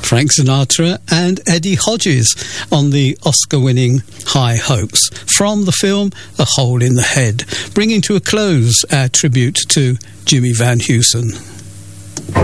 Frank Sinatra and Eddie Hodges on the Oscar-winning High Hopes from the film A Hole in the Head, bringing to a close our tribute to Jimmy Van Heusen.